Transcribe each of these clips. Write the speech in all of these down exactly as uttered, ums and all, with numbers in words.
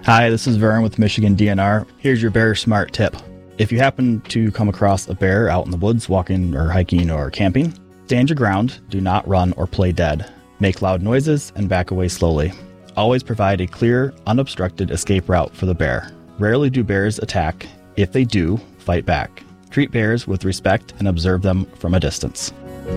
Hi, this is Vern with Michigan D N R. Here's your Bear Smart tip. If you happen to come across a bear out in the woods walking or hiking or camping, stand your ground, do not run or play dead. Make loud noises and back away slowly. Always provide a clear, unobstructed escape route for the bear. Rarely do bears attack. If they do, fight back. Treat bears with respect and observe them from a distance.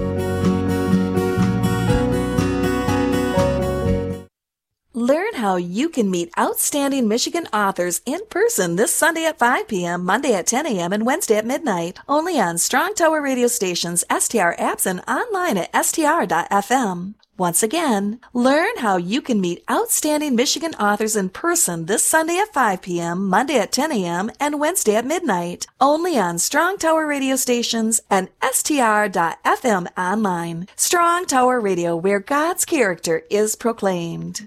Learn how you can meet outstanding Michigan authors in person this Sunday at five p.m., Monday at ten a.m., and Wednesday at midnight. Only on Strong Tower radio stations, S T R apps, and online at S T R dot F M. Once again, learn how you can meet outstanding Michigan authors in person this Sunday at five p.m., Monday at ten a.m., and Wednesday at midnight. Only on Strong Tower radio stations and S T R dot F M online. Strong Tower Radio, where God's character is proclaimed.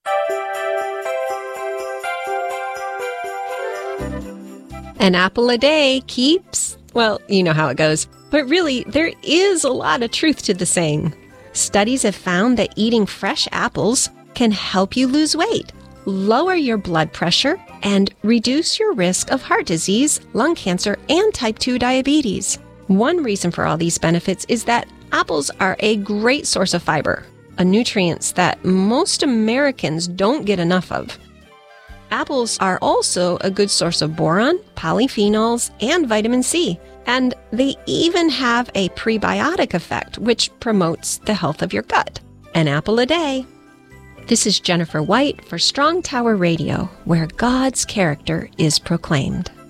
An apple a day keeps, well, you know how it goes. But really, there is a lot of truth to the saying. Studies have found that eating fresh apples can help you lose weight, lower your blood pressure, and reduce your risk of heart disease, lung cancer, and type two diabetes. One reason for all these benefits is that apples are a great source of fiber, a nutrient that most Americans don't get enough of. Apples are also a good source of boron, polyphenols, and vitamin C. And they even have a prebiotic effect, which promotes the health of your gut. An apple a day. This is Jennifer White for Strong Tower Radio, where God's character is proclaimed.